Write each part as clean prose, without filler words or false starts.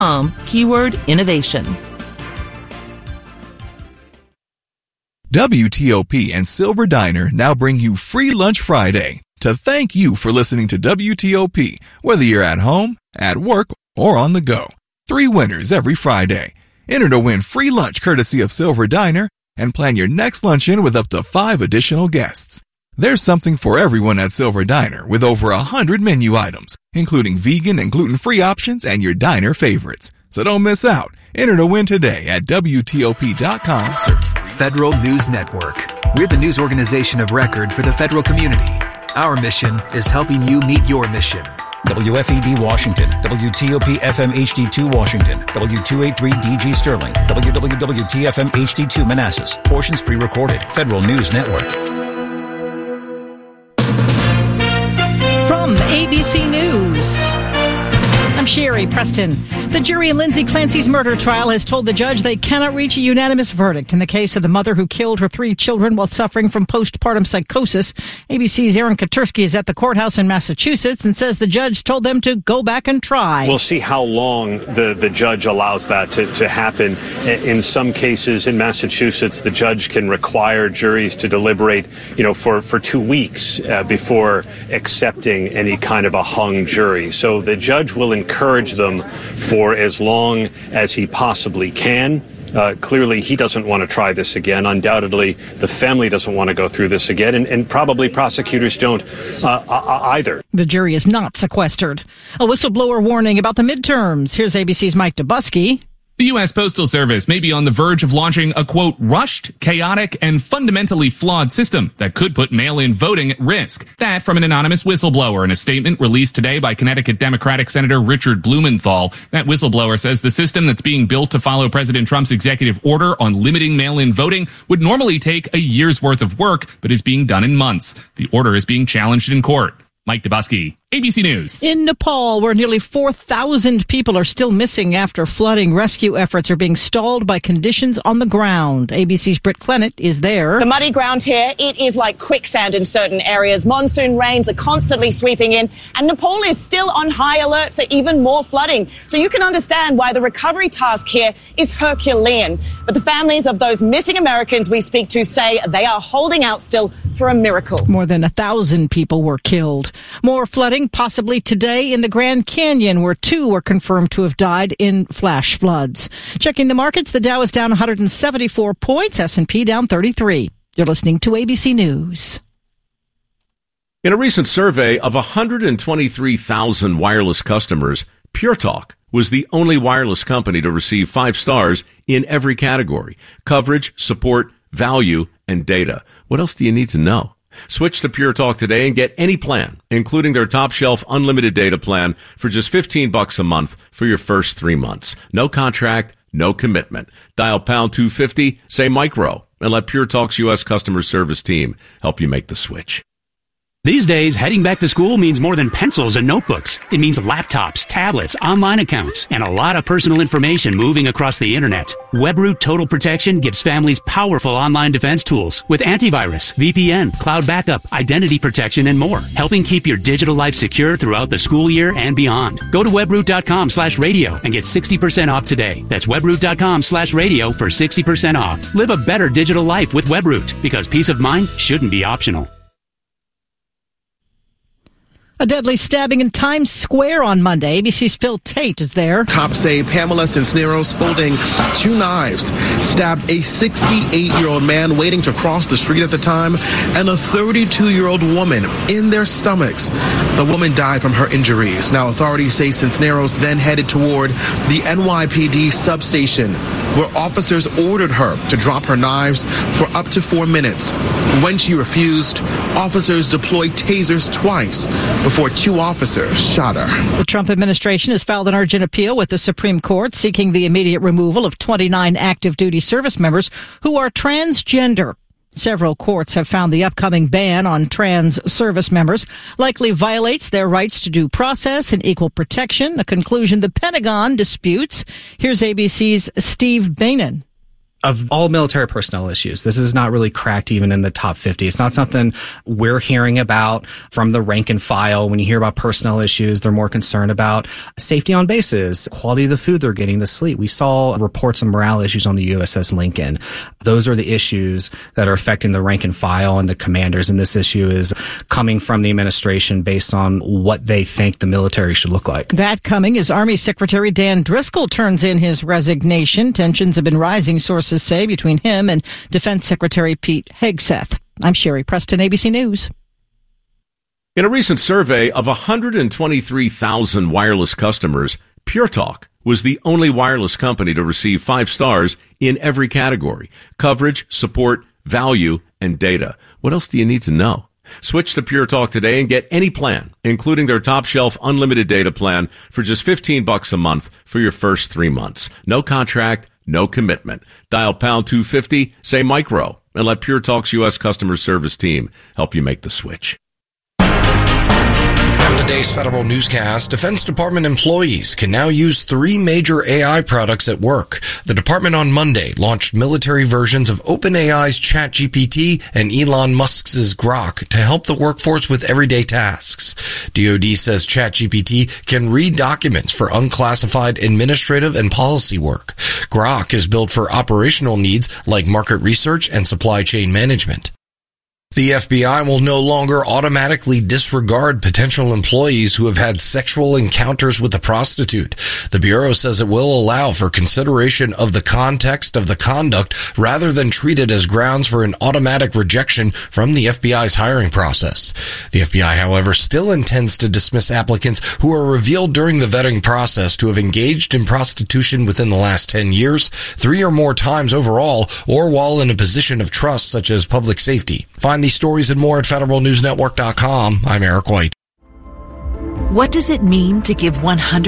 keyword innovation. WTOP and Silver Diner now bring you Free Lunch Friday to thank you for listening to WTOP, whether you're at home, at work, or on the go. 3 winners every Friday. Enter to win free lunch courtesy of Silver Diner and plan your next luncheon with up to 5 additional guests. There's something for everyone at Silver Diner with over 100 menu items, including vegan and gluten-free options and your diner favorites. So don't miss out. Enter to win today at WTOP.com. Federal News Network. We're the news organization of record for the federal community. Our mission is helping you meet your mission. WFED Washington, WTOP FM HD2 Washington, W283 DG Sterling, WWWTFM HD2 Manassas. Portions pre-recorded. Federal News Network. From ABC News, I'm Sherry Preston. The jury in Lindsay Clancy's murder trial has told the judge they cannot reach a unanimous verdict in the case of the mother who killed her 3 children while suffering from postpartum psychosis. ABC's Aaron Katursky is at the courthouse in Massachusetts and says the judge told them to go back and try. We'll see how long the judge allows that to happen. In some cases in Massachusetts, the judge can require juries to deliberate, for 2 weeks before accepting any kind of a hung jury. So the judge will encourage them for as long as he possibly can. Clearly, he doesn't want to try this again. Undoubtedly, the family doesn't want to go through this again, and probably prosecutors don't either. The jury is not sequestered. A whistleblower warning about the midterms. Here's ABC's Mike Dubusky. The U.S. Postal Service may be on the verge of launching a, quote, rushed, chaotic, and fundamentally flawed system that could put mail-in voting at risk. That from an anonymous whistleblower in a statement released today by Connecticut Democratic Senator Richard Blumenthal. That whistleblower says the system that's being built to follow President Trump's executive order on limiting mail-in voting would normally take a year's worth of work, but is being done in months. The order is being challenged in court. Mike Dubusky, ABC News. In Nepal, where nearly 4,000 people are still missing after flooding, rescue efforts are being stalled by conditions on the ground. ABC's Britt Clennett is there. The muddy ground here, it is like quicksand in certain areas. Monsoon rains are constantly sweeping in, and Nepal is still on high alert for even more flooding. So you can understand why the recovery task here is Herculean. But the families of those missing Americans we speak to say they are holding out still for a miracle. More than 1,000 people were killed. More flooding possibly today in the Grand Canyon, where 2 were confirmed to have died in flash floods. Checking the markets, the Dow is down 174 points, S&P down 33. You're listening to ABC News. In a recent survey of 123,000 wireless customers, Pure Talk was the only wireless company to receive 5 stars in every category: coverage, support, value, and data. What else do you need to know? Switch to Pure Talk today and get any plan, including their top shelf unlimited data plan, for just $15 a month for your first 3 months. No contract, no commitment. Dial pound 250, say micro, and let Pure Talk's U.S. customer service team help you make the switch. These days, heading back to school means more than pencils and notebooks. It means laptops, tablets, online accounts, and a lot of personal information moving across the internet. WebRoot Total Protection gives families powerful online defense tools with antivirus, VPN, cloud backup, identity protection, and more, helping keep your digital life secure throughout the school year and beyond. Go to webroot.com/radio and get 60% off today. That's webroot.com/radio for 60% off. Live a better digital life with WebRoot, because peace of mind shouldn't be optional. A deadly stabbing in Times Square on Monday. ABC's Phil Tate is there. Cops say Pamela Cisneros, holding 2 knives, stabbed a 68-year-old man waiting to cross the street at the time and a 32-year-old woman in their stomachs. The woman died from her injuries. Now authorities say Cisneros then headed toward the NYPD substation, where officers ordered her to drop her knives for up to 4 minutes. When she refused, officers deployed tasers twice before 2 officers shot her. The Trump administration has filed an urgent appeal with the Supreme Court seeking the immediate removal of 29 active duty service members who are transgender. Several courts have found the upcoming ban on trans service members likely violates their rights to due process and equal protection, a conclusion the Pentagon disputes. Here's ABC's Steve Bainan. of all military personnel issues, this is not really cracked even in the top 50. It's not something we're hearing about from the rank and file. When you hear about personnel issues, they're more concerned about safety on bases, quality of the food they're getting, the sleep. We saw reports of morale issues on the USS Lincoln. Those are the issues that are affecting the rank and file and the commanders. And this issue is coming from the administration based on what they think the military should look like. That coming as Army Secretary Dan Driscoll turns in his resignation. Tensions have been rising, sources say, between him and Defense Secretary Pete Hegseth. I'm Sherry Preston, ABC News. In a recent survey of 123,000 wireless customers, Pure Talk was the only wireless company to receive 5 stars in every category: coverage, support, value, and data. What else do you need to know? Switch to Pure Talk today and get any plan, including their top shelf unlimited data plan, for just $15 a month for your first 3 months. No contract, no commitment. Dial pound 250, say micro, and let Pure Talk's U.S. customer service team help you make the switch. On today's Federal Newscast, Defense Department employees can now use 3 major AI products at work. The department on Monday launched military versions of OpenAI's ChatGPT and Elon Musk's Grok to help the workforce with everyday tasks. DoD says ChatGPT can read documents for unclassified administrative and policy work. Grok is built for operational needs like market research and supply chain management. The FBI will no longer automatically disregard potential employees who have had sexual encounters with a prostitute. The Bureau says it will allow for consideration of the context of the conduct rather than treat it as grounds for an automatic rejection from the FBI's hiring process. The FBI, however, still intends to dismiss applicants who are revealed during the vetting process to have engaged in prostitution within the last 10 years, 3 or more times overall, or while in a position of trust such as public safety. Find these stories and more at federalnewsnetwork.com. I'm Eric White. What does it mean to give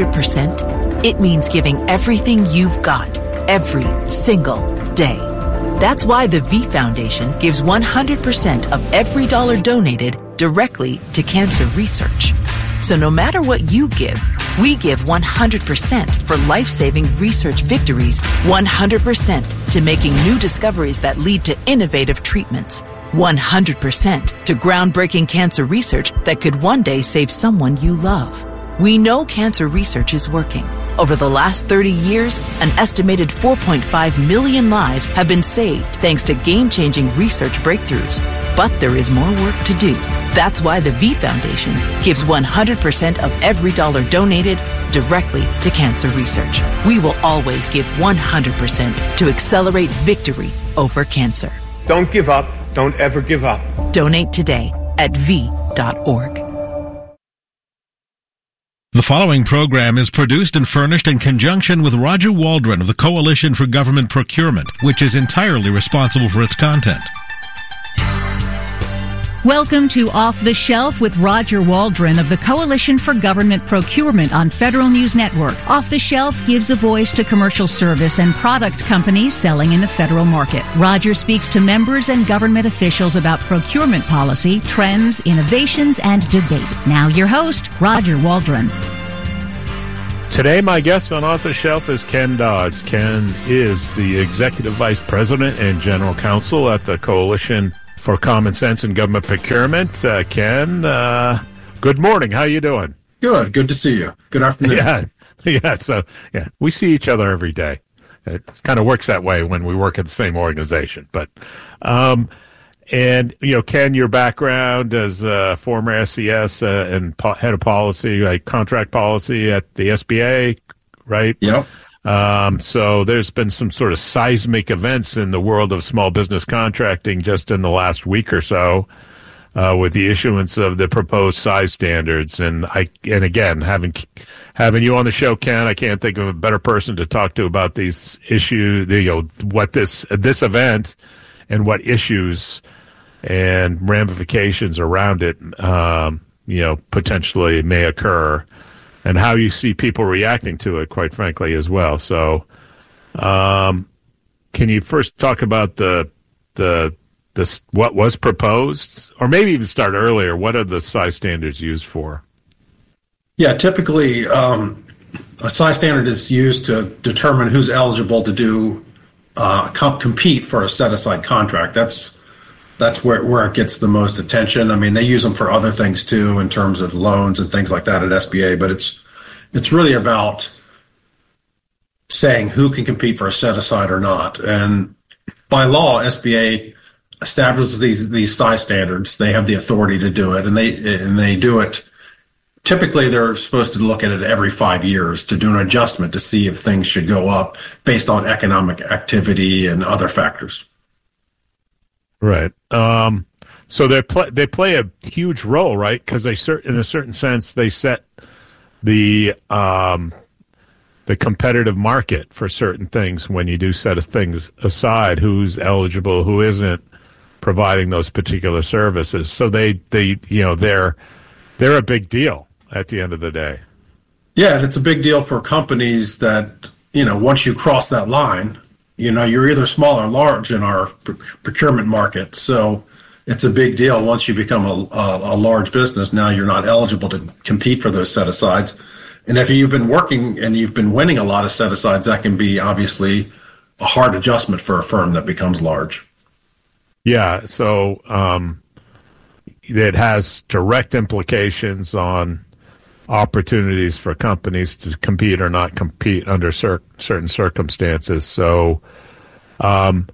100%? It means giving everything you've got, every single day. That's why the V Foundation gives 100% of every dollar donated directly to cancer research. So no matter what you give, we give 100% for life-saving research victories, 100% to making new discoveries that lead to innovative treatments, 100% to groundbreaking cancer research that could one day save someone you love. We know cancer research is working. Over the last 30 years, an estimated 4.5 million lives have been saved thanks to game-changing research breakthroughs. But there is more work to do. That's why the V Foundation gives 100% of every dollar donated directly to cancer research. We will always give 100% to accelerate victory over cancer. Don't give up. Don't ever give up. Donate today at v.org. The following program is produced and furnished in conjunction with Roger Waldron of the Coalition for Government Procurement, which is entirely responsible for its content. Welcome to Off the Shelf with Roger Waldron of the Coalition for Government Procurement on Federal News Network. Off the Shelf gives a voice to commercial service and product companies selling in the federal market. Roger speaks to members and government officials about procurement policy, trends, innovations, and debate. Now your host, Roger Waldron. Today, my guest on Off the Shelf is Ken Dodds. Ken is the Executive Vice President and General Counsel at the Coalition for Common Sense and Government Procurement. Ken, good morning. How you doing? Good to see you. Good afternoon. Yeah. We see each other every day. It kind of works that way when we work at the same organization. But, and, you know, Ken, your background as former SES and head of policy, like contract policy at the SBA, right? Yep. So there's been some sort of seismic events in the world of small business contracting just in the last week or so, with the issuance of the proposed size standards. And again, having you on the show, Ken, I can't think of a better person to talk to about these issues, what this event and what issues and ramifications around it, potentially may occur. And how you see people reacting to it, quite frankly, as well. So, can you first talk about the what was proposed, or maybe even start earlier? What are the size standards used for? Yeah, typically, a size standard is used to determine who's eligible to do compete for a set-aside contract. That's where it gets the most attention. I mean, they use them for other things too, in terms of loans and things like that at SBA. But it's really about saying who can compete for a set-aside or not. And by law, SBA establishes these size standards. They have the authority to do it, and they do it. Typically, they're supposed to look at it every 5 years to do an adjustment to see if things should go up based on economic activity and other factors. Right. So they play a huge role, right? Because in a certain sense, they set the competitive market for certain things. When you do set things aside, who's eligible, who isn't providing those particular services. So they're a big deal at the end of the day. Yeah, and it's a big deal for companies that, once you cross that line, you're either small or large in our procurement market. So it's a big deal. Once you become a large business, now you're not eligible to compete for those set-asides. And if you've been working and you've been winning a lot of set-asides, that can be obviously a hard adjustment for a firm that becomes large. Yeah, so it has direct implications on opportunities for companies to compete or not compete under certain circumstances. So, so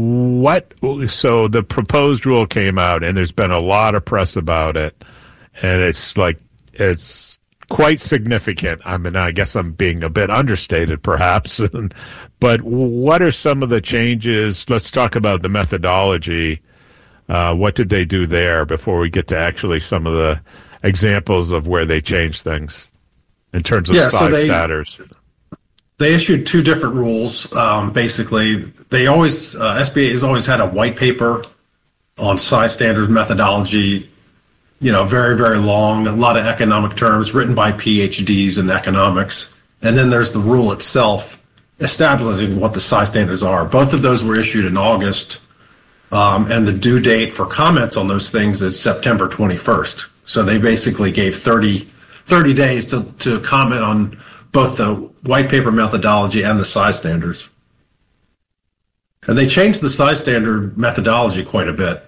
the proposed rule came out, and there's been a lot of press about it, and it's quite significant. I mean, I guess I'm being a bit understated, perhaps, but what are some of the changes? Let's talk about the methodology. What did they do there before we get to actually some of the examples of where they changed things in terms of size standards? They issued two different rules. Basically, SBA has always had a white paper on size standards methodology, very, very long, a lot of economic terms written by PhDs in economics. And then there's the rule itself establishing what the size standards are. Both of those were issued in August. And the due date for comments on those things is September 21st. So they basically gave 30 days to comment on both the white paper methodology and the size standards. And they changed the size standard methodology quite a bit.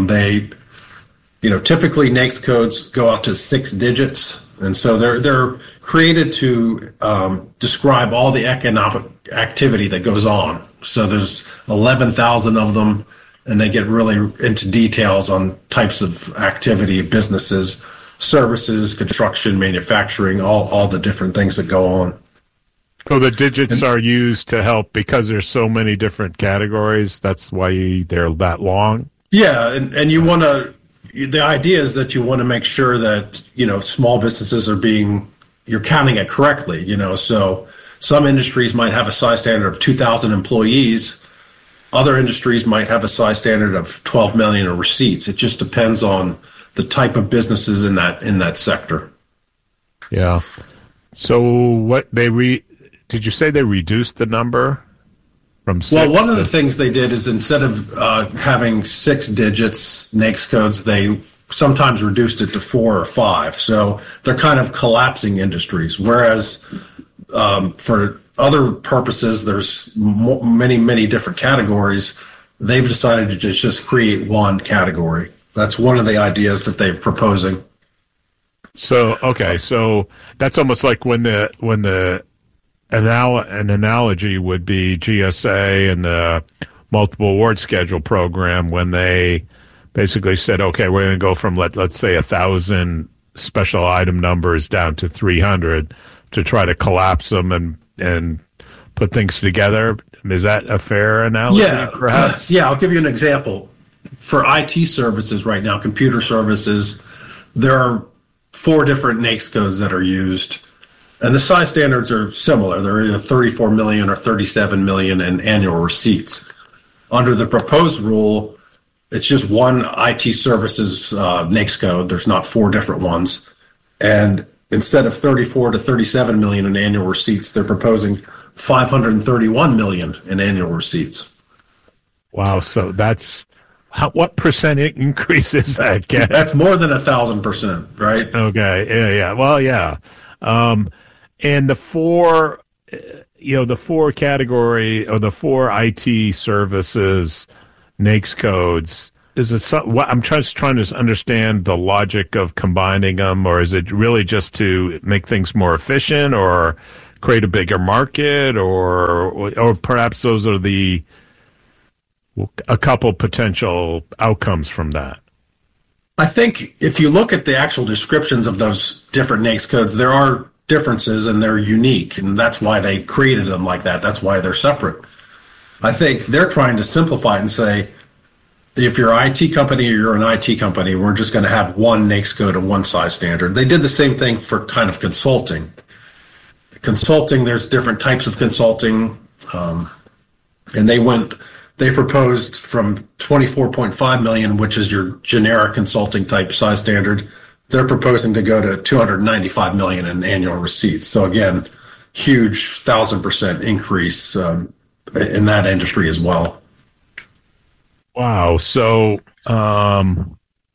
Typically NAICS codes go out to 6 digits. And so they're created to describe all the economic activity that goes on. So there's 11,000 of them. And they get really into details on types of activity, businesses, services, construction, manufacturing, all the different things that go on. So the digits are used to help because there's so many different categories. That's why they're that long. Yeah, and you want to. The idea is that you want to make sure that small businesses you're counting it correctly. So some industries might have a size standard of 2,000 employees. Other industries might have a size standard of 12 million in receipts. It just depends on the type of businesses in that sector. Yeah. So what did you say they reduced the number from 6? Well, one of the things they did is instead of having 6 digits NAICS codes, they sometimes reduced it to 4 or 5. So they're kind of collapsing industries. Whereas for other purposes, there's many, many different categories. They've decided to just create one category. That's one of the ideas that they're proposing. So that's almost like when an analogy would be GSA and the multiple award schedule program, when they basically said, okay, we're going to go from let's say 1,000 special item numbers down to 300 to try to collapse them and put things together. Is that a fair analogy, perhaps? Yeah, I'll give you an example. For IT services right now, computer services, there are 4 different NAICS codes that are used. And the size standards are similar. They're either 34 million or 37 million in annual receipts. Under the proposed rule, it's just one IT services NAICS code. There's not 4 different ones. And instead of 34 to 37 million in annual receipts, they're proposing 531 million in annual receipts. Wow. So that's what percent increase is that, Ken? That's more than 1,000%, right? Okay. Yeah. Well, yeah. And the 4, the four category or the four IT services NAICS codes, is it I'm just trying to understand the logic of combining them, or is it really just to make things more efficient or create a bigger market, or perhaps those are a couple potential outcomes from that? I think if you look at the actual descriptions of those different NAICS codes, there are differences and they're unique, and that's why they created them like that. That's why they're separate. I think they're trying to simplify it and say, if you're an IT company or you're an IT company, we're just going to have one NAICS code and one size standard. They did the same thing for kind of consulting. Consulting, there's different types of consulting, and they proposed from 24.5 million, which is your generic consulting type size standard. They're proposing to go to 295 million in annual receipts. So again, huge 1,000% increase in that industry as well. Wow. So, and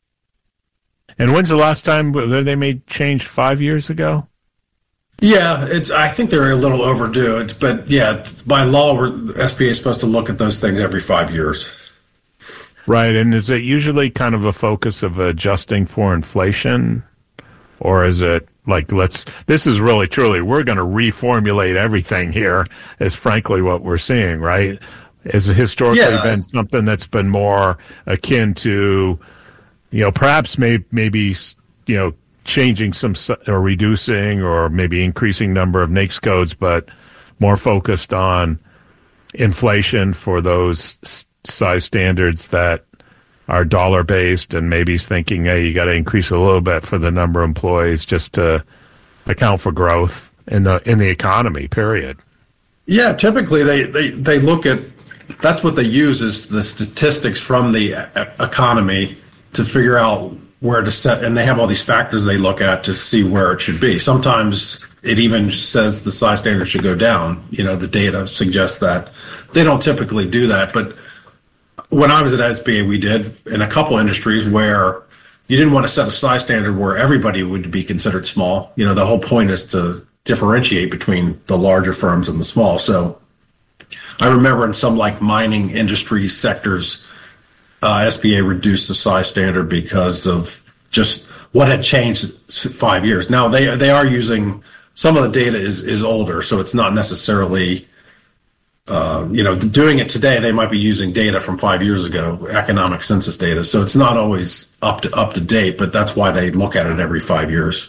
when's the last time they made change? 5 years ago? Yeah, I think they're a little overdue. But yeah, by law, SBA is supposed to look at those things every 5 years. Right. And is it usually kind of a focus of adjusting for inflation? Or is it like, this is really truly, we're going to reformulate everything here, is frankly what we're seeing, right? Has it historically been something that's been more akin to, perhaps maybe changing some or reducing or maybe increasing number of NAICS codes, but more focused on inflation for those size standards that are dollar based, and maybe thinking, hey, you got to increase a little bit for the number of employees just to account for growth in the economy, period. Yeah, typically they look at, that's what they use, is the statistics from the economy to figure out where to set, and they have all these factors they look at to see where it should be. Sometimes it even says the size standard should go down. The data suggests that. They don't typically do that, but when I was at SBA, we did in a couple industries where you didn't want to set a size standard where everybody would be considered small. The whole point is to differentiate between the larger firms and the small. So I remember in some like mining industry sectors, SBA reduced the size standard because of just what had changed 5 years. Now they are using, some of the data is older, so it's not necessarily, doing it today. They might be using data from 5 years ago, economic census data. So it's not always up to date, but that's why they look at it every 5 years.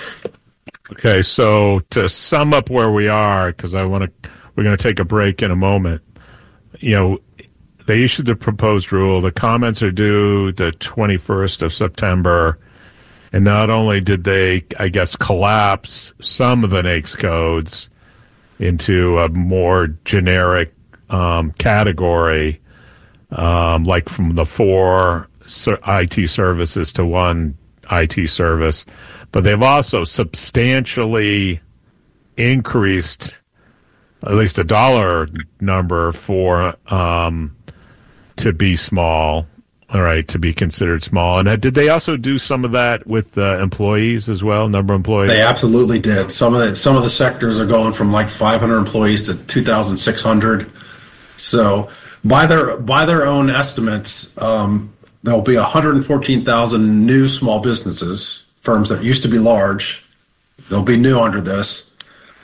Okay, so to sum up where we are, because we're going to take a break in a moment. They issued the proposed rule. The comments are due the 21st of September. And not only did they, I guess, collapse some of the NAICS codes into a more generic category, like from the 4 IT services to 1 IT service, but they've also substantially increased at least a dollar number for to be small, all right, to be considered small. And did they also do some of that with employees as well, number of employees? They absolutely did. Some of the sectors are going from like 500 employees to 2,600. So by their own estimates, there'll be 114,000 new small businesses, firms that used to be large. They'll be new under this.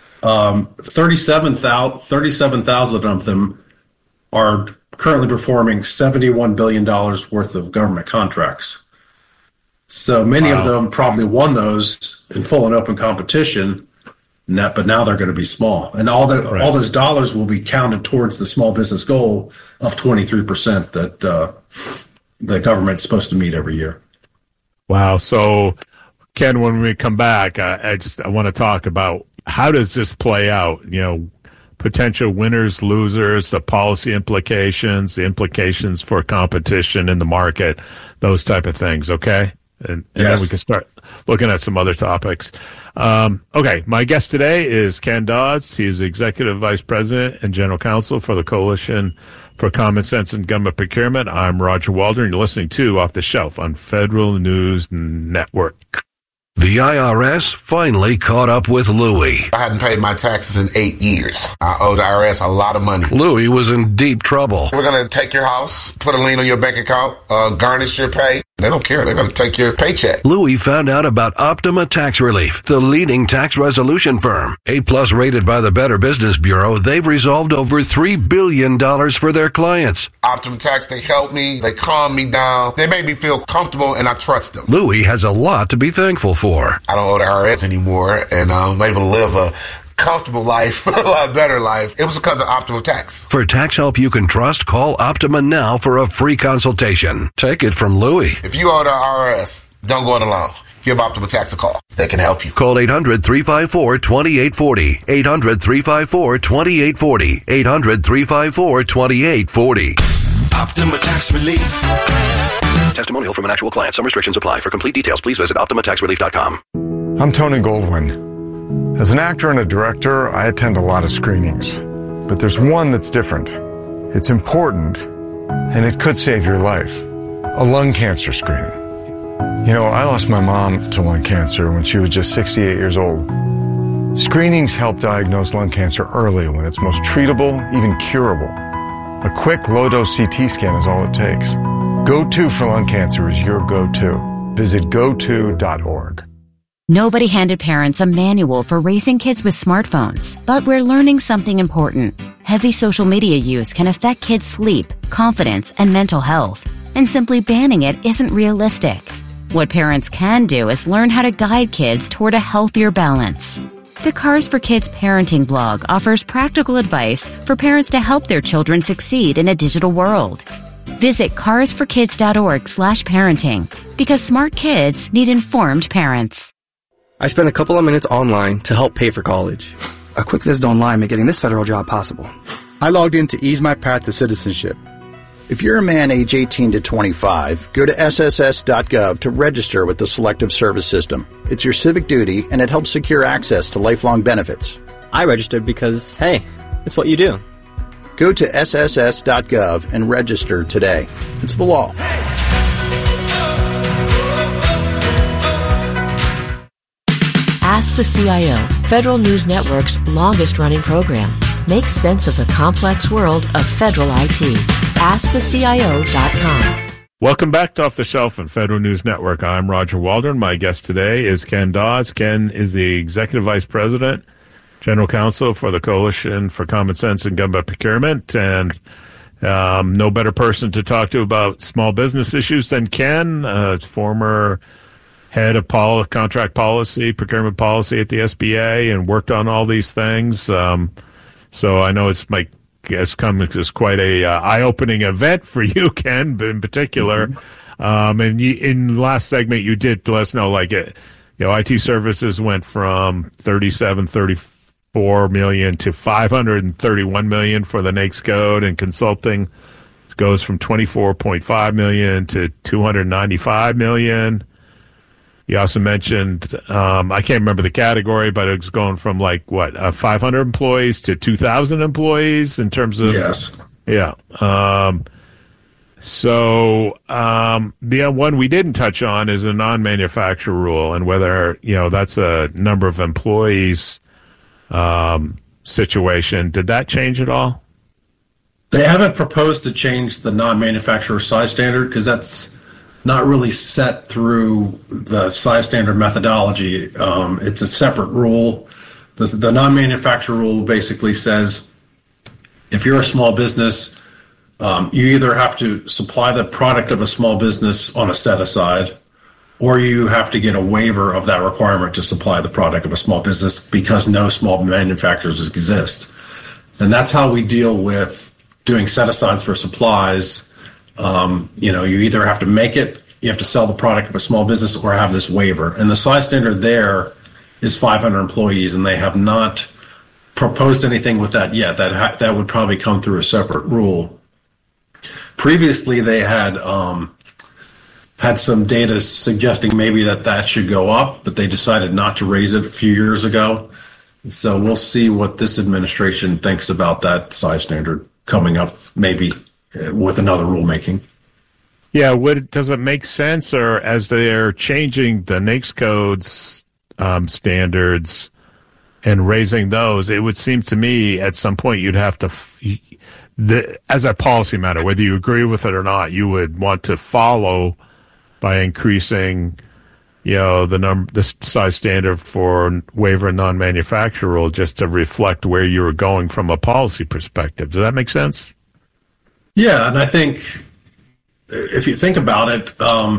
37,000 of them are currently performing $71 billion worth of government contracts. So many of them probably won those in full and open competition, but now they're going to be small. And all those dollars will be counted towards the small business goal of 23% that the government's supposed to meet every year. Wow. So, Ken, when we come back, I want to talk about how does this play out? Potential winners, losers, the policy implications, the implications for competition in the market, those type of things, okay? And then we can start looking at some other topics. Okay, my guest today is Ken Dodds. He is Executive Vice President and General Counsel for the Coalition for Common Sense in Government Procurement. I'm Roger Waldron. You're listening to Off the Shelf on Federal News Network. The IRS finally caught up with Louie. I hadn't paid my taxes in 8 years. I owed the IRS a lot of money. Louie was in deep trouble. We're going to take your house, put a lien on your bank account, garnish your pay. They don't care. They're going to take your paycheck. Louie found out about Optima Tax Relief, the leading tax resolution firm. A+ rated by the Better Business Bureau, they've resolved over $3 billion for their clients. Optima Tax, they helped me. They calmed me down. They made me feel comfortable, and I trust them. Louie has a lot to be thankful for. I don't owe the IRS anymore, and I'm able to live a comfortable life, a lot better life. It was because of Optima Tax. For tax help you can trust, call Optima now for a free consultation. Take it from Louie. If you owe the IRS, don't go it alone. Give Optima Tax a call. They can help you. Call 800-354-2840. 800-354-2840. 800-354-2840. Optima Tax Relief. Testimonial from an actual client. Some restrictions apply. For complete details, please visit OptimaTaxRelief.com. I'm Tony Goldwyn. As an actor and a director, I attend a lot of screenings. But there's one that's different. It's important, and it could save your life. A lung cancer screening. You know, I lost my mom to lung cancer when she was just 68 years old. Screenings help diagnose lung cancer early when it's most treatable, even curable. A quick low-dose CT scan is all it takes. Go-To for lung cancer is your go-to. Visit goto.org. Nobody handed parents a manual for raising kids with smartphones, but we're learning something important. Heavy social media use can affect kids' sleep, confidence, and mental health, and simply banning it isn't realistic. What parents can do is learn how to guide kids toward a healthier balance. The Cars for Kids parenting blog offers practical advice for parents to help their children succeed in a digital world. Visit carsforkids.org/parenting, because smart kids need informed parents. I spent a couple of minutes online to help pay for college. A quick visit online made getting this federal job possible. I logged in to ease my path to citizenship. If you're a man age 18 to 25, go to sss.gov to register with the Selective Service System. It's your civic duty, and it helps secure access to lifelong benefits. I registered because, hey, it's what you do. Go to sss.gov and register today. It's the law. Ask the CIO, Federal News Network's longest-running program. Make sense of the complex world of federal IT. AskTheCIO.com. Welcome back to Off the Shelf and Federal News Network. I'm Roger Waldron. My guest today is Ken Dawes. Ken is the Executive Vice President, General Counsel for the Coalition for Common Sense and Government Procurement, and no better person to talk to about small business issues than Ken, former head of contract policy, procurement policy at the SBA, and worked on all these things. So I know it's come as quite a eye-opening event for you, Ken, in particular. And in the last segment, you did let us know, IT services went from $34 million to $531 million for the NAICS code, and consulting goes from $24.5 million to $295 million. You also mentioned, I can't remember the category, but it's going from 500 employees to 2,000 employees in terms of. Yes. Yeah. The one we didn't touch on is a non-manufacturer rule, and whether, that's a number of employees situation. Did that change at all? They haven't proposed to change the non-manufacturer size standard because that's not really set through the size standard methodology. It's a separate rule. The non-manufacturer rule basically says if you're a small business, you either have to supply the product of a small business on a set-aside, or you have to get a waiver of that requirement to supply the product of a small business because no small manufacturers exist. And that's how we deal with doing set-asides for supplies. You either have to make it, you have to sell the product of a small business, or have this waiver. And the size standard there is 500 employees, and they have not proposed anything with that yet. That would probably come through a separate rule. Previously, they had some data suggesting maybe that should go up, but they decided not to raise it a few years ago. So we'll see what this administration thinks about that size standard coming up, maybe with another rulemaking. Yeah, does it make sense, or as they're changing the NAICS codes standards and raising those, it would seem to me at some point you'd have to, as a policy matter, whether you agree with it or not, you would want to follow by increasing, the size standard for waiver and non-manufacturer rule just to reflect where you were going from a policy perspective. Does that make sense? Yeah, and I think if you think about it,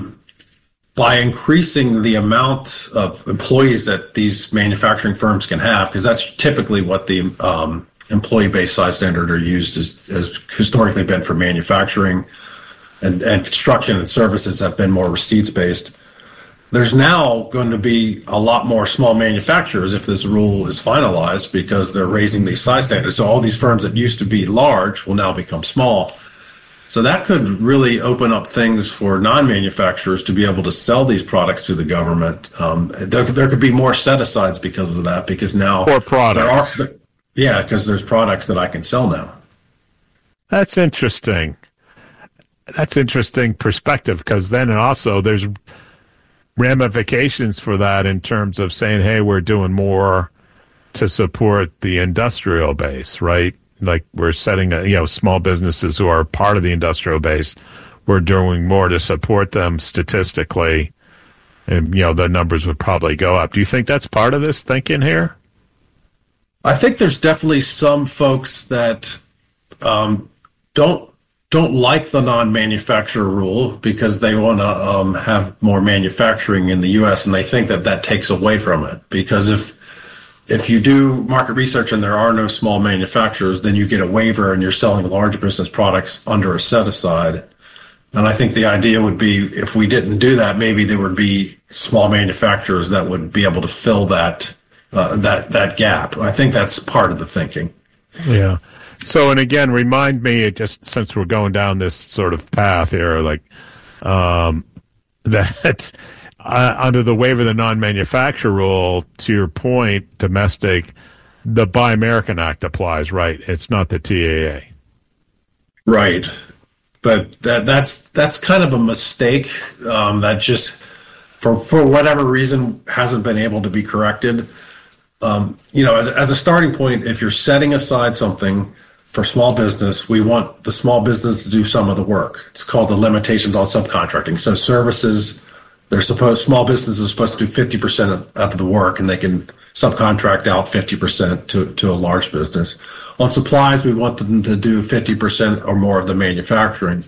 by increasing the amount of employees that these manufacturing firms can have, because that's typically what the employee-based size standard are used has historically been for manufacturing, and construction and services have been more receipts-based. There's now going to be a lot more small manufacturers if this rule is finalized because they're raising these size standards. So all these firms that used to be large will now become small. So that could really open up things for non-manufacturers to be able to sell these products to the government. There could be more set-asides because of that, because now because there's products that I can sell now. That's interesting. That's interesting perspective, because then also there's ramifications for that in terms of saying, hey, we're doing more to support the industrial base, right? Like we're setting, small businesses who are part of the industrial base, we're doing more to support them statistically, and, the numbers would probably go up. Do you think that's part of this thinking here? I think there's definitely some folks that don't like the non-manufacturer rule because they want to have more manufacturing in the U.S., and they think that takes away from it. Because if you do market research and there are no small manufacturers, then you get a waiver and you're selling large business products under a set-aside. And I think the idea would be if we didn't do that, maybe there would be small manufacturers that would be able to fill that gap. I think that's part of the thinking. Yeah. So, and again, remind me, just since we're going down this sort of path here, that under the waiver of the non-manufacturer rule, to your point, domestic, the Buy American Act applies, right? It's not the TAA. Right. But that's kind of a mistake that just, for whatever reason, hasn't been able to be corrected. As a starting point, if you're setting aside something for small business, we want the small business to do some of the work. It's called the limitations on subcontracting. So services, small businesses are supposed to do 50% of the work, and they can subcontract out 50% to a large business. On supplies, we want them to do 50% or more of the manufacturing.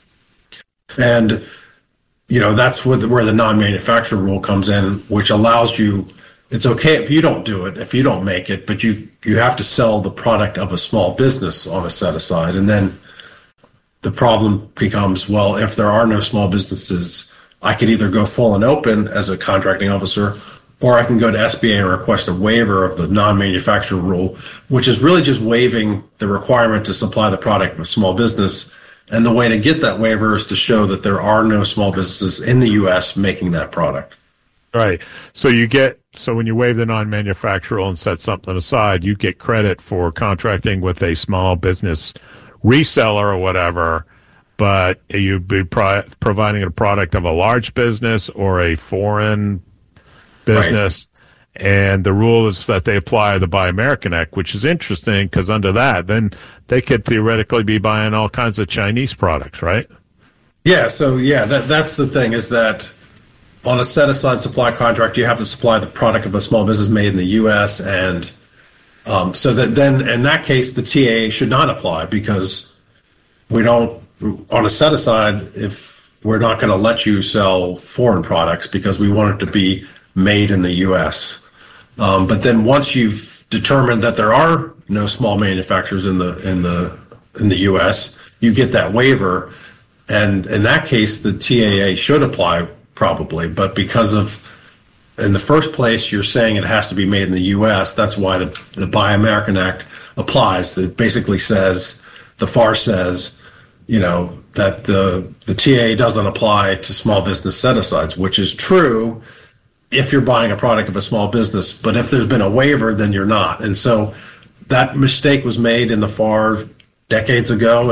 And, that's where the non-manufacturer rule comes in, which allows you, it's okay if you don't do it, if you don't make it, but you have to sell the product of a small business on a set-aside. And then the problem becomes, well, if there are no small businesses, I could either go full and open as a contracting officer, or I can go to SBA and request a waiver of the non-manufacturer rule, which is really just waiving the requirement to supply the product of a small business. And the way to get that waiver is to show that there are no small businesses in the U.S. making that product. Right. So when you waive the non-manufacturer rule and set something aside, you get credit for contracting with a small business reseller or whatever, but you'd be providing a product of a large business or a foreign business. Right. And the rule is that they apply the Buy American Act, which is interesting because under that, then they could theoretically be buying all kinds of Chinese products, right? Yeah. So, that's the thing is that on a set-aside supply contract, you have to supply the product of a small business made in the U.S. And so that then in that case, the TAA should not apply because we don't, on a set-aside, if we're not going to let you sell foreign products because we want it to be made in the U.S. But then once you've determined that there are no small manufacturers in the U.S., you get that waiver. And in that case, the TAA should apply probably, but because of, in the first place, you're saying it has to be made in the U.S., that's why the Buy American Act applies. That basically says, the FAR says, that the TAA doesn't apply to small business set-asides, which is true if you're buying a product of a small business, but if there's been a waiver, then you're not. And so that mistake was made in the FAR decades ago, and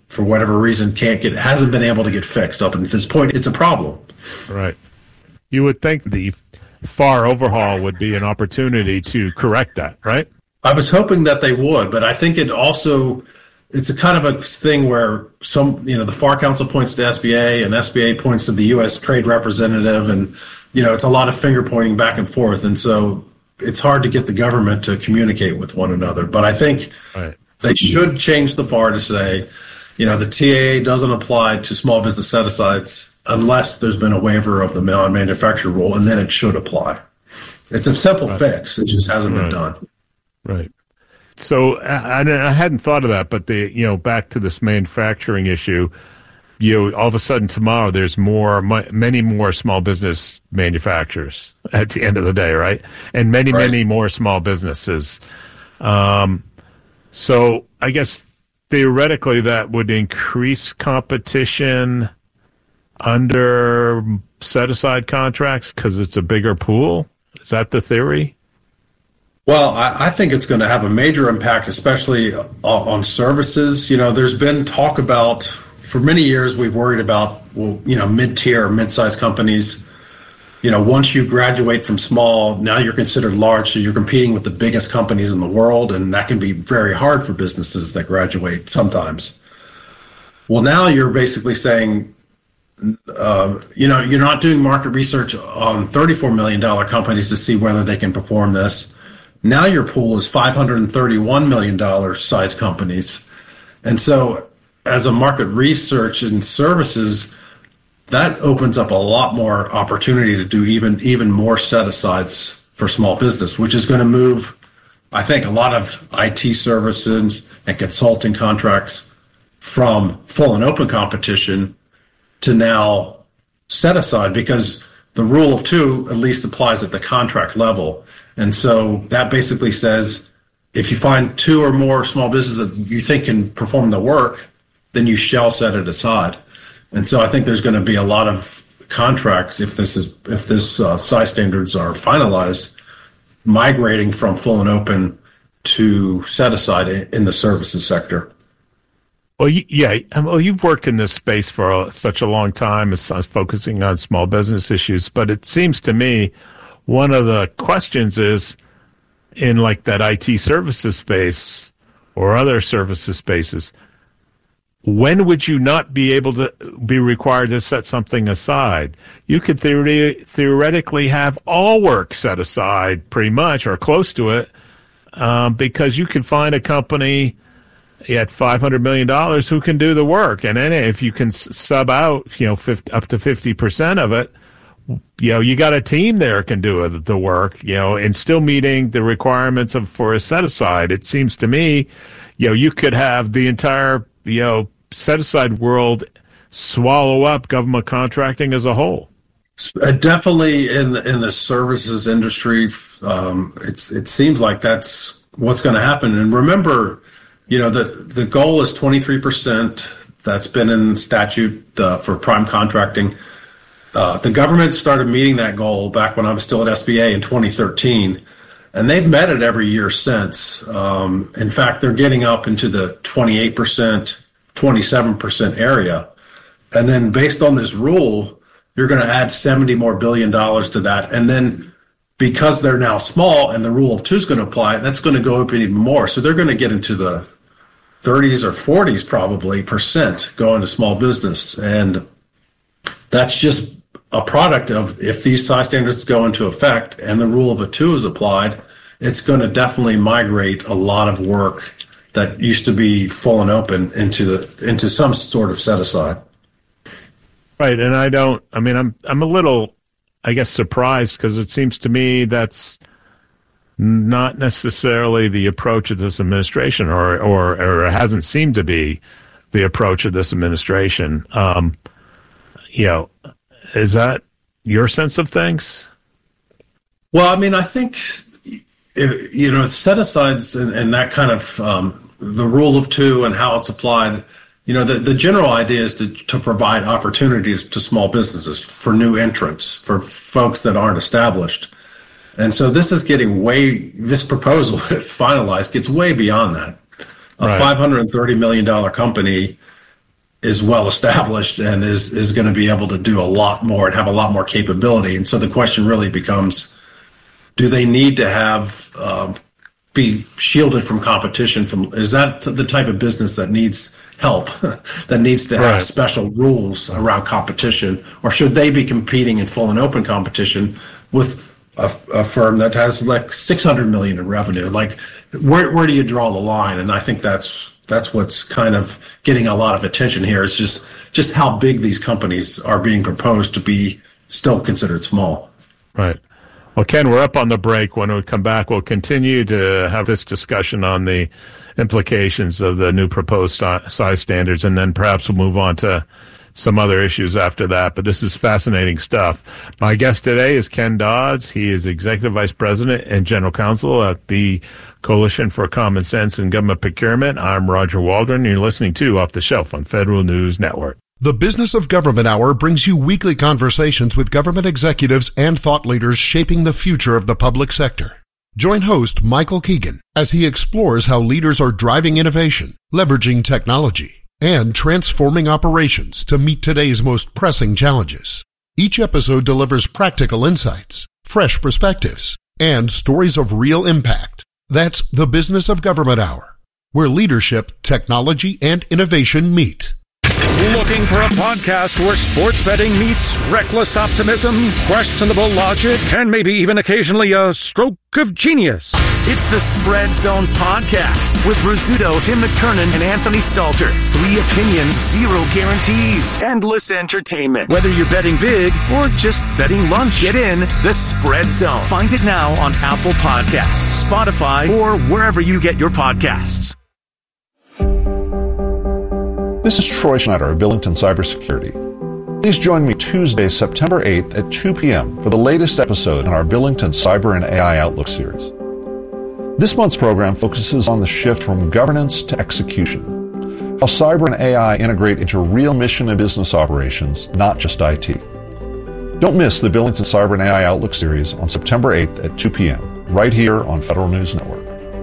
for whatever reason, hasn't been able to get fixed up until this point. It's a problem. Right. You would think the FAR overhaul would be an opportunity to correct that, right? I was hoping that they would, but I think it's a kind of a thing where the FAR Council points to SBA and SBA points to the U.S. Trade Representative, and, it's a lot of finger pointing back and forth. And so it's hard to get the government to communicate with one another. But I think they should change the FAR to say, the TAA doesn't apply to small business set-asides unless there's been a waiver of the non-manufacturer rule, and then it should apply. It's a simple fix. It just hasn't been done. Right. So I hadn't thought of that, but back to this manufacturing issue, all of a sudden tomorrow there's many more small business manufacturers at the end of the day, right? And many more small businesses. So I guess theoretically that would increase competition under set-aside contracts because it's a bigger pool. Is that the theory? Well, I think it's going to have a major impact, especially on services. There's been talk about, for many years, we've worried about, mid-tier or mid-sized companies. Once you graduate from small, now you're considered large, so you're competing with the biggest companies in the world, and that can be very hard for businesses that graduate sometimes. Well, now you're basically saying, you're not doing market research on $34 million companies to see whether they can perform this. Now your pool is $531 million size companies. And so as a market research and services, that opens up a lot more opportunity to do even more set-asides for small business, which is going to move, I think, a lot of IT services and consulting contracts from full and open competition to now set-aside, because the rule of two at least applies at the contract level. And so that basically says if you find two or more small businesses that you think can perform the work, then you shall set it aside. And so I think there's going to be a lot of contracts, if this size standards are finalized, migrating from full and open to set aside in the services sector. Well, yeah. Well, you've worked in this space for such a long time, as focusing on small business issues. But it seems to me one of the questions is, in like that IT services space or other services spaces, when would you not be able to be required to set something aside? You could theoretically have all work set aside pretty much or close to it, because you could find a company at $500 million who can do the work. And then if you can sub out, up to 50% of it, you got a team there can do the work, and still meeting the requirements for a set aside. It seems to me, you could have the entire, set aside world swallow up government contracting as a whole. Definitely in the services industry, it seems like that's what's going to happen. And remember, the goal is 23%. That's been in statute for prime contracting. The government started meeting that goal back when I was still at SBA in 2013, and they've met it every year since. In fact, they're getting up into the 28%, 27% area. And then based on this rule, you're going to add $70 billion to that. And then because they're now small and the rule of two is going to apply, that's going to go up even more. So they're going to get into the 30s or 40s probably % going to small business. And that's just a product of, if these size standards go into effect and the rule of a two is applied, it's going to definitely migrate a lot of work that used to be full and open into some sort of set aside. Right. And I'm a little, I guess, surprised, because it seems to me that's not necessarily the approach of this administration, or it hasn't seemed to be the approach of this administration. Is that your sense of things? Well, I think, set-asides and that kind of the rule of two and how it's applied, the general idea is to provide opportunities to small businesses for new entrants, for folks that aren't established. And so this is this proposal, if finalized, gets way beyond that. A $530 million company is well established and is going to be able to do a lot more and have a lot more capability. And so the question really becomes, do they need to have be shielded from competition? Is that the type of business that needs help, that needs to have special rules around competition, or should they be competing in full and open competition with a firm that has like $600 million in revenue? Like, where do you draw the line? And I think that's what's kind of getting a lot of attention here, is just how big these companies are being proposed to be still considered small. Right. Well, Ken, we're up on the break. When we come back, we'll continue to have this discussion on the implications of the new proposed size standards, and then perhaps we'll move on to some other issues after that. But this is fascinating stuff. My guest today is Ken Dodds. He is Executive Vice President and General Counsel at the Coalition for Common Sense in Government Procurement. I'm Roger Waldron. You're listening to Off the Shelf on Federal News Network. The Business of Government Hour brings you weekly conversations with government executives and thought leaders shaping the future of the public sector. Join host Michael Keegan as he explores how leaders are driving innovation, leveraging technology, and transforming operations to meet today's most pressing challenges. Each episode delivers practical insights, fresh perspectives, and stories of real impact. That's the Business of Government Hour, where leadership, technology, and innovation meet. Looking for a podcast where sports betting meets reckless optimism, questionable logic, and maybe even occasionally a stroke of genius? It's the Spread Zone Podcast with Rizzuto, Tim McKernan, and Anthony Stalter. 3 opinions, 0 guarantees. Endless entertainment. Whether you're betting big or just betting lunch, get in the Spread Zone. Find it now on Apple Podcasts, Spotify, or wherever you get your podcasts. This is Troy Schneider of Billington Cybersecurity. Please join me Tuesday, September 8th at 2 p.m. for the latest episode in our Billington Cyber and AI Outlook series. This month's program focuses on the shift from governance to execution, how cyber and AI integrate into real mission and business operations, not just IT. Don't miss the Billington Cyber and AI Outlook series on September 8th at 2 p.m. right here on Federal News Network.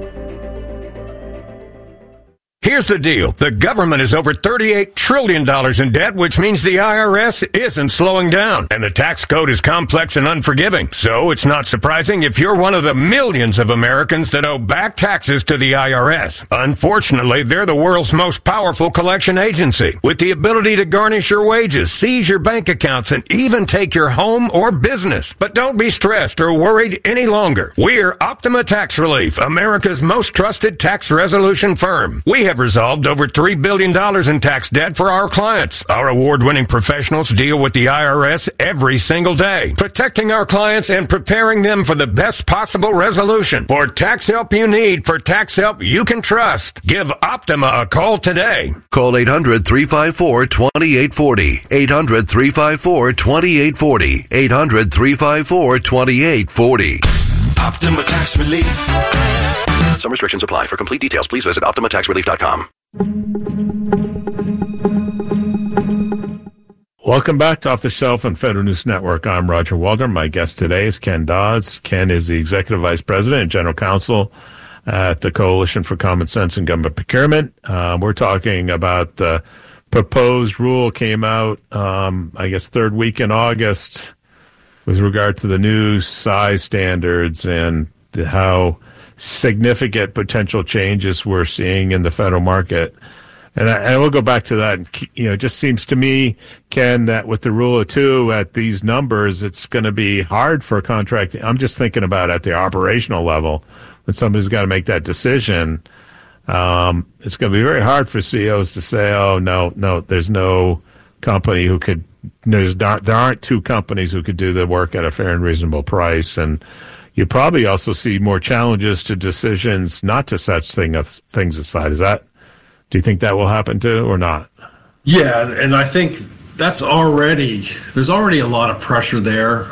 Here's the deal. The government is over $38 trillion in debt, which means the IRS isn't slowing down. And the tax code is complex and unforgiving. So it's not surprising if you're one of the millions of Americans that owe back taxes to the IRS. Unfortunately, they're the world's most powerful collection agency, with the ability to garnish your wages, seize your bank accounts, and even take your home or business. But don't be stressed or worried any longer. We're Optima Tax Relief, America's most trusted tax resolution firm. We have resolved over $3 billion in tax debt for our clients. Our award-winning professionals deal with the IRS every single day, protecting our clients and preparing them for the best possible resolution. For tax help you need, for tax help you can trust, give Optima a call today. Call 800-354-2840. 800-354-2840. 800-354-2840. Optima Tax Relief. Some restrictions apply. For complete details, please visit OptimaTaxRelief.com. Welcome back to Off the Shelf on Federal News Network. I'm Roger Waldron. My guest today is Ken Dodds. Ken is the Executive Vice President and General Counsel at the Coalition for Common Sense in Government Procurement. We're talking about the proposed rule came out, I guess, third week in August with regard to the new size standards and how significant potential changes we're seeing in the federal market. And I will go back to that. It just seems to me, Ken, that with the rule of 2 at these numbers, it's going to be hard for contracting. I'm just thinking about at the operational level, when somebody's got to make that decision, it's going to be very hard for CEOs to say, oh, no, there's no company who could, there aren't 2 companies who could do the work at a fair and reasonable price. And you probably also see more challenges to decisions not to set things aside. Do you think that will happen too, or not? Yeah, and I think there's already a lot of pressure there.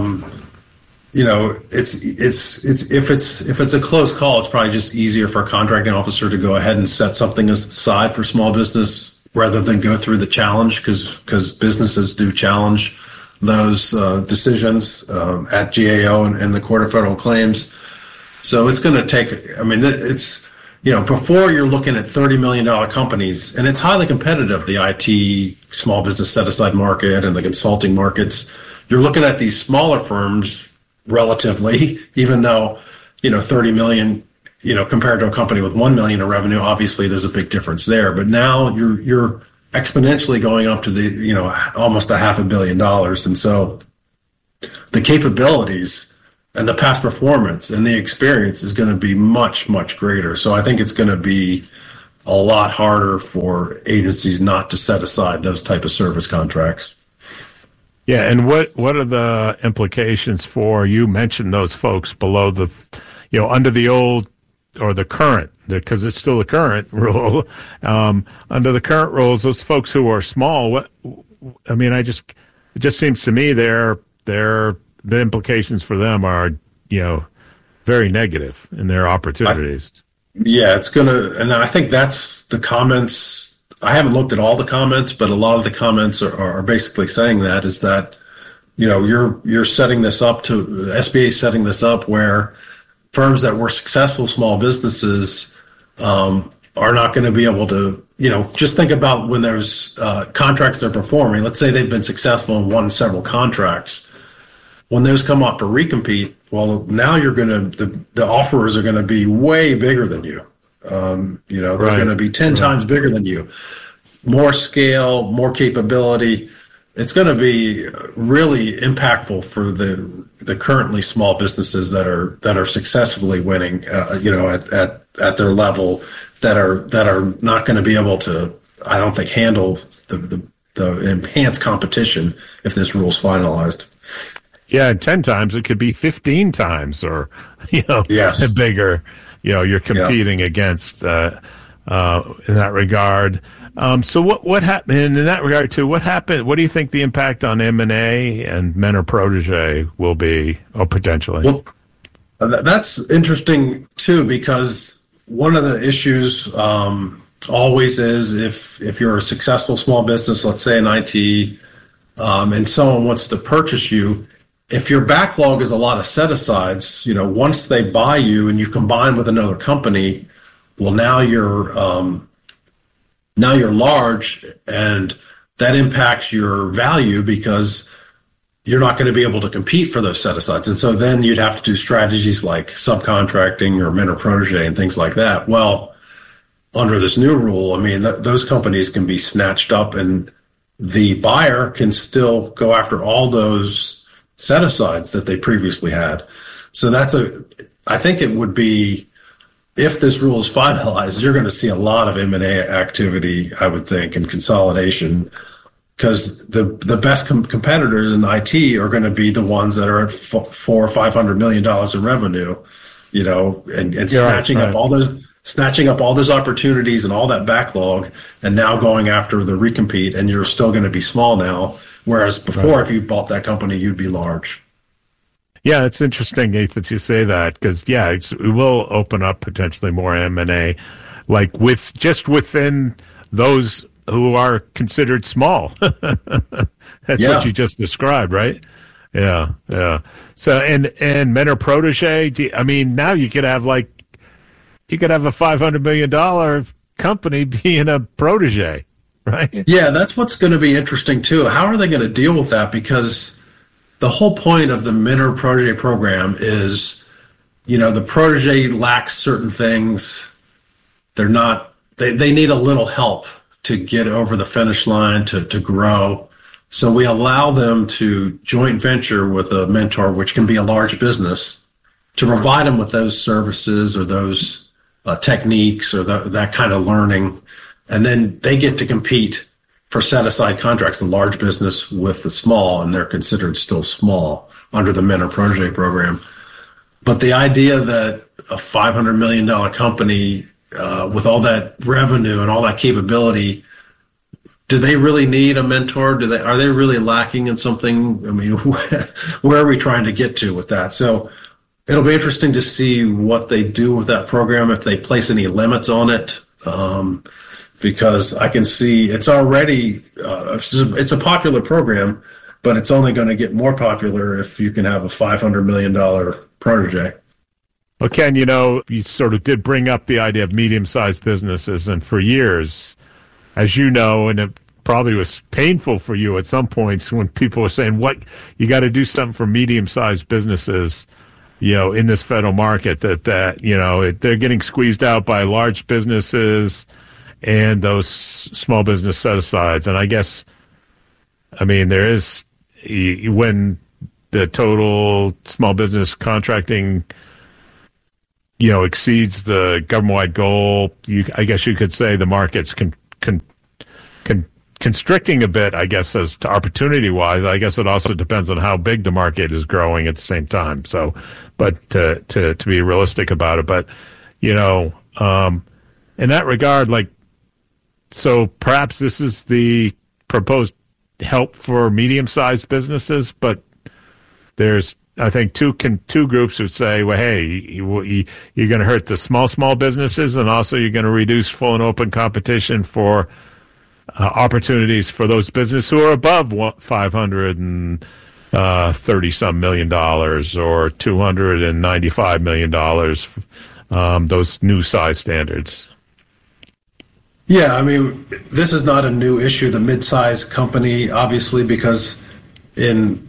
It's if it's a close call, it's probably just easier for a contracting officer to go ahead and set something aside for small business rather than go through the challenge, because businesses do challenge those decisions at GAO and the Court of Federal Claims. So it's going to take, before you're looking at $30 million companies, and it's highly competitive, the IT small business set-aside market and the consulting markets. You're looking at these smaller firms relatively, even though, 30 million, compared to a company with 1 million in revenue, obviously there's a big difference there. But now you're exponentially going up to the, almost $500 million. And so the capabilities and the past performance and the experience is going to be much, much greater. So I think it's going to be a lot harder for agencies not to set aside those type of service contracts. Yeah, and what are the implications for, you mentioned those folks below the, under the old or the current, because it's still the current rule, under the current rules, those folks who are small, it just seems to me the implications for them are, very negative in their opportunities. It's going to, and I think that's the comments. I haven't looked at all the comments, but a lot of the comments are basically saying that is that, you're setting this up to, the SBA is setting this up where firms that were successful small businesses are not going to be able to, just think about when there's contracts they're performing. Let's say they've been successful and won several contracts. When those come up for recompete, well, now the offerers are going to be way bigger than you. They're going to be 10 times bigger than you. More scale, more capability. It's going to be really impactful for the currently small businesses that are successfully winning, at their level, that are not going to be able to, I don't think, handle the enhanced competition if this rule's finalized. Yeah, and 10 times, it could be 15 times or, bigger, you're competing against in that regard. So what happened in that regard too? What happened? What do you think the impact on M&A and mentor protege will be, or potentially? Well, that's interesting too, because one of the issues always is if you're a successful small business, let's say in IT, and someone wants to purchase you, if your backlog is a lot of set-asides, once they buy you and you combine with another company, well, now you're large, and that impacts your value because you're not going to be able to compete for those set-asides. And so then you'd have to do strategies like subcontracting or mentor protege and things like that. Well, under this new rule, those companies can be snatched up, and the buyer can still go after all those set-asides that they previously had. So I think it would be, if this rule is finalized, you're going to see a lot of M&A activity, I would think, and consolidation, because the best competitors in IT are going to be the ones that are at $400 or $500 million in revenue, and snatching up all those opportunities and all that backlog, and now going after the recompete, and you're still going to be small now. Whereas before, if you bought that company, you'd be large. Yeah, it's interesting, Nate, that you say that, because it will open up potentially more M&A, like within those who are considered small. That's what you just described, right? Yeah. So and mentor protege. Now you could have a $500 million company being a protege. Right. Yeah, that's what's going to be interesting too. How are they going to deal with that? Because the whole point of the mentor protege program is, the protege lacks certain things. They need a little help to get over the finish line, to grow. So we allow them to joint venture with a mentor, which can be a large business, to provide them with those services or those techniques or that kind of learning. And then they get to compete for set-aside contracts, the large business with the small, and they're considered still small under the mentor protege program. But the idea that a $500 million company with all that revenue and all that capability, do they really need a mentor? Are they really lacking in something? Where are we trying to get to with that? So it'll be interesting to see what they do with that program, if they place any limits on it. Because I can see it's already it's a popular program, but it's only going to get more popular if you can have a $500 million protege. Well, Ken, you sort of did bring up the idea of medium-sized businesses, and for years, as you know, and it probably was painful for you at some points when people were saying, "What, you got to do something for medium-sized businesses, in this federal market that they're getting squeezed out by large businesses and those small business set-asides." And I guess, there is, when the total small business contracting exceeds the government-wide goal, I guess you could say the market's constricting a bit, I guess, as to opportunity-wise. I guess it also depends on how big the market is growing at the same time. So, but to be realistic about it, but, in that regard, so perhaps this is the proposed help for medium-sized businesses, but there's, I think, two groups would say, well, hey, you're going to hurt the small businesses, and also you're going to reduce full and open competition for opportunities for those businesses who are above $530-some million or $295 million, those new size standards. Yeah, this is not a new issue, the mid-size company, obviously, because in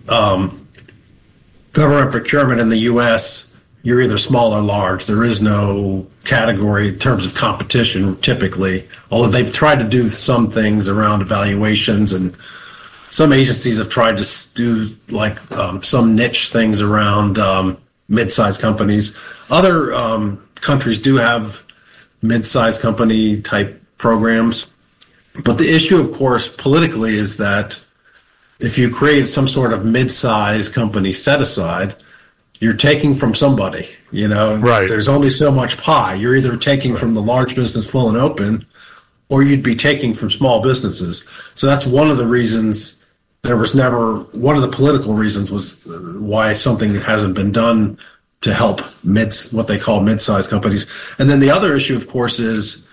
government procurement in the U.S., you're either small or large. There is no category in terms of competition, typically, although they've tried to do some things around evaluations, and some agencies have tried to do some niche things around mid-sized companies. Other countries do have mid-sized company type programs. But the issue, of course, politically is that if you create some sort of mid-sized company set-aside, you're taking from somebody, Right. There's only so much pie. You're either taking from the large business full and open, or you'd be taking from small businesses. So that's one of the reasons one of the political reasons was why something hasn't been done to help what they call mid-sized companies. And then the other issue, of course, is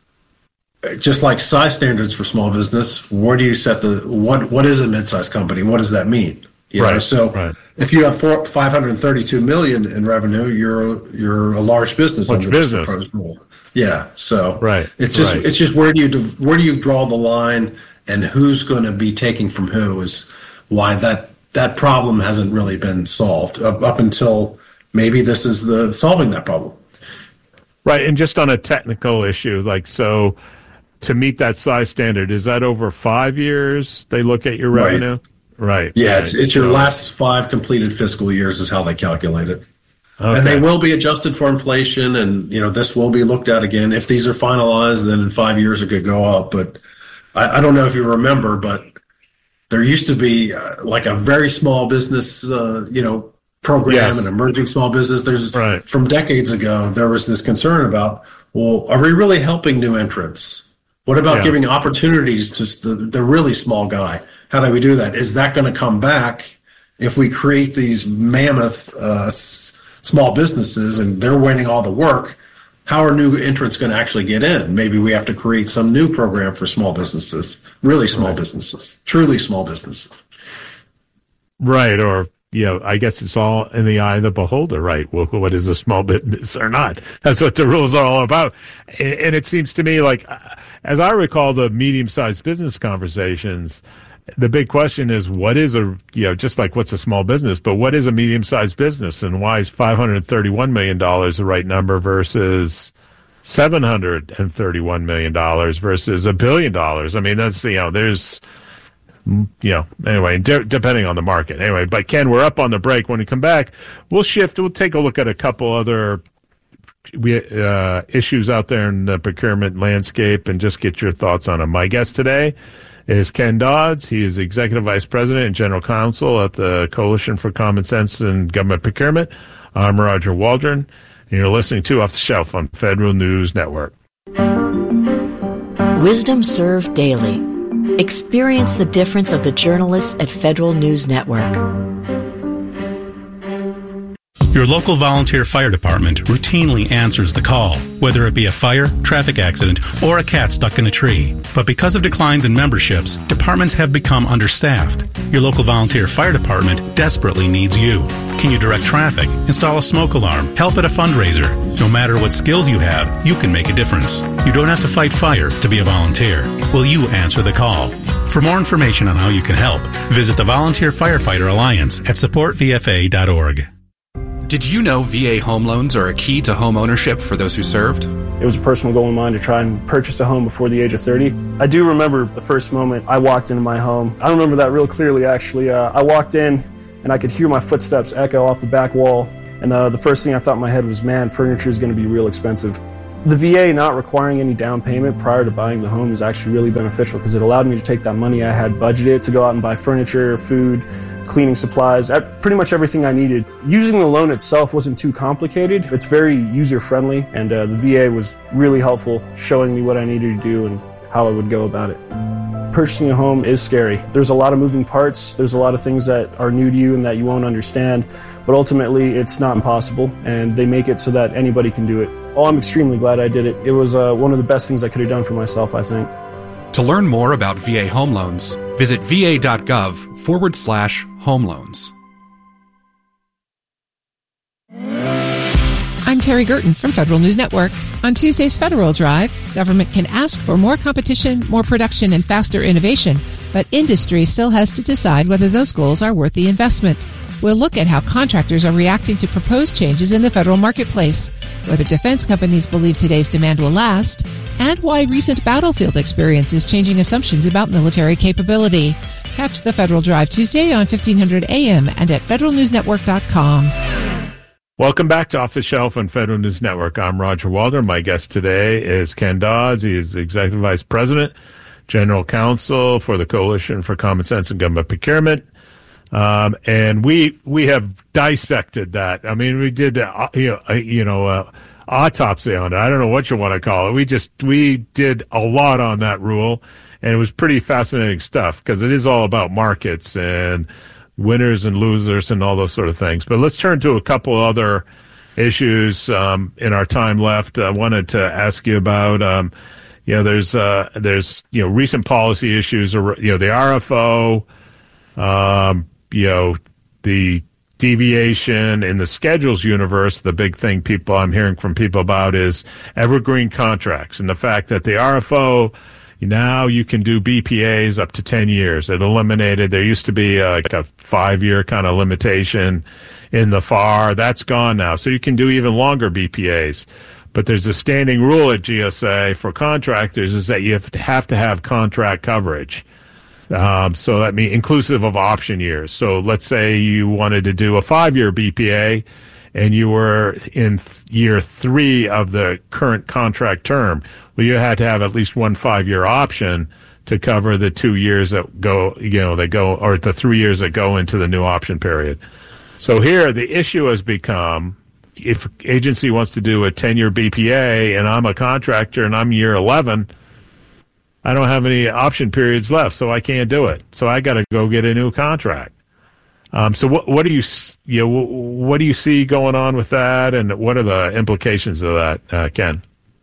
just like size standards for small business, where do you set what is a mid-sized company? What does that mean? So if you have $532 million in revenue, you're a large business under this proposed rule. Yeah. So it's just where do you draw the line, and who's going to be taking from who is why that problem hasn't really been solved up until maybe this is solving that problem. Right. And just on a technical issue, so to meet that size standard, is that over 5 years they look at your revenue? Right. Yeah, it's your last 5 completed fiscal years is how they calculate it. Okay. And they will be adjusted for inflation, and this will be looked at again. If these are finalized, then in 5 years it could go up. But I don't know if you remember, but there used to be a very small business, program, an emerging small business. From decades ago, there was this concern about, well, are we really helping new entrants? What about giving opportunities to the really small guy? How do we do that? Is that going to come back if we create these mammoth small businesses and they're winning all the work? How are new entrants going to actually get in? Maybe we have to create some new program for small businesses, really small businesses, truly small businesses. Right, or I guess it's all in the eye of the beholder, right? What is a small business or not? That's what the rules are all about. And it seems to me as I recall the medium-sized business conversations, the big question is what is just like what's a small business, but what is a medium-sized business, and why is $531 million the right number versus $731 million versus $1 billion? That's, there's, anyway, depending on the market. Anyway, but Ken, we're up on the break. When we come back, we'll take a look at a couple other issues out there in the procurement landscape and just get your thoughts on them. My guest today is Ken Dodds. He is Executive Vice President and General Counsel at the Coalition for Common Sense in Government Procurement. I'm Roger Waldron, and you're listening to Off the Shelf on Federal News Network. Wisdom served daily. Experience the difference of the journalists at Federal News Network. Your local volunteer fire department routinely answers the call, whether it be a fire, traffic accident, or a cat stuck in a tree. But because of declines in memberships, departments have become understaffed. Your local volunteer fire department desperately needs you. Can you direct traffic, install a smoke alarm, help at a fundraiser? No matter what skills you have, you can make a difference. You don't have to fight fire to be a volunteer. Will you answer the call? For more information on how you can help, visit the Volunteer Firefighter Alliance at supportvfa.org. Did you know VA home loans are a key to home ownership for those who served? It was a personal goal of mine to try and purchase a home before the age of 30. I do remember the first moment I walked into my home. I remember that real clearly, actually. I walked in and I could hear my footsteps echo off the back wall. And the first thing I thought in my head was, man, furniture is going to be real expensive. The VA not requiring any down payment prior to buying the home is actually really beneficial because it allowed me to take that money I had budgeted to go out and buy furniture, food, cleaning supplies, pretty much everything I needed. Using the loan itself wasn't too complicated. It's very user-friendly, and the VA was really helpful, showing me what I needed to do and how I would go about it. Purchasing a home is scary. There's a lot of moving parts. There's a lot of things that are new to you and that you won't understand, but ultimately it's not impossible, and they make it so that anybody can do it. Oh, I'm extremely glad I did it. It was one of the best things I could have done for myself, I think. To learn more about VA home loans, visit va.gov/home loans. I'm Terry Gerton from Federal News Network. On Tuesday's Federal Drive, government can ask for more competition, more production, and faster innovation, but industry still has to decide whether those goals are worth the investment. We'll look at how contractors are reacting to proposed changes in the federal marketplace, whether defense companies believe today's demand will last, and why recent battlefield experience is changing assumptions about military capability. Catch the Federal Drive Tuesday on 1500 AM and at federalnewsnetwork.com. Welcome back to Off the Shelf on Federal News Network. I'm Roger Waldron. My guest today is Ken Dawes. He is Executive Vice President, General Counsel for the Coalition for Common Sense and Government Procurement. And we have dissected that. I mean, we did, autopsy on it. I don't know what you want to call it. We did a lot on that rule, and it was pretty fascinating stuff because it is all about markets and winners and losers and all those sort of things. But let's turn to a couple other issues, in our time left. I wanted to ask you about, there's recent policy issues, the RFO, the deviation in the schedules universe. The big thing I'm hearing from people about is evergreen contracts and the fact that the RFO, now you can do BPAs up to 10 years. It eliminated, there used to be a 5-year kind of limitation in the FAR. That's gone now. So you can do even longer BPAs. But there's a standing rule at GSA for contractors is that you have to have contract coverage. So that means inclusive of option years. So let's say you wanted to do a 5-year BPA and you were in year 3 of the current contract term. Well, you had to have at least one 5-year option to cover the 2 years that go, or the 3 years that go into the new option period. So here the issue has become, if agency wants to do a 10-year BPA and I'm a contractor and I'm year 11, I don't have any option periods left, so I can't do it. So I got to go get a new contract. So what do you see going on with that, and what are the implications of that, Ken?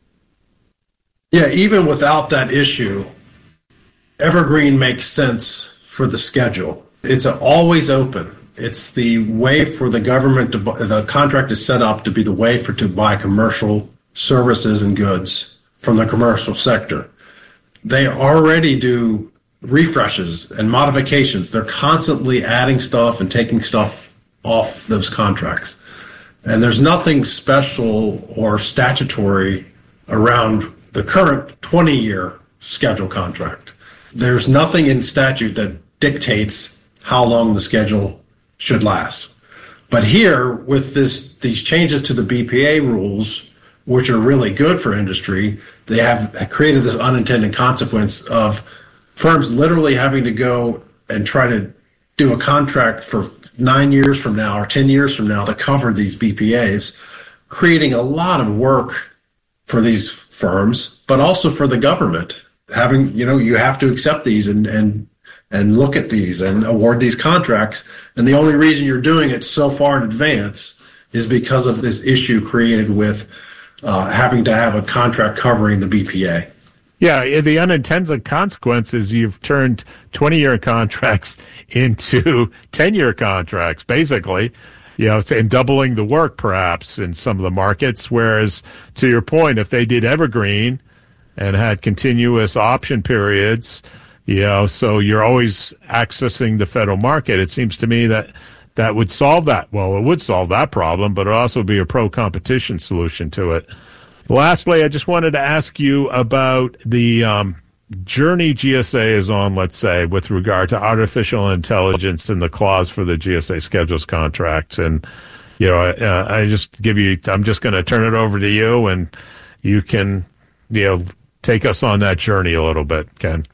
Yeah, even without that issue, evergreen makes sense for the schedule. It's always open. It's the way for the government the contract is set up to be the way to buy commercial services and goods from the commercial sector. They already do refreshes and modifications. They're constantly adding stuff and taking stuff off those contracts. And there's nothing special or statutory around the current 20-year schedule contract. There's nothing in statute that dictates how long the schedule should last. But here, with these changes to the BPA rules, which are really good for industry, they have created this unintended consequence of firms literally having to go and try to do a contract for 9 years from now or 10 years from now to cover these BPAs, creating a lot of work for these firms, but also for the government. You have to accept these and look at these and award these contracts. And the only reason you're doing it so far in advance is because of this issue created with having to have a contract covering the BPA. Yeah, the unintended consequence is you've turned 20-year contracts into 10-year contracts, basically, and doubling the work perhaps in some of the markets. Whereas, to your point, if they did evergreen and had continuous option periods, so you're always accessing the federal market, it seems to me that would solve that. Well, it would solve that problem, but it would also be a pro-competition solution to it. Lastly, I just wanted to ask you about the journey GSA is on, let's say, with regard to artificial intelligence and the clause for the GSA schedules contract. And, I'm just going to turn it over to you, and you can, take us on that journey a little bit, Ken.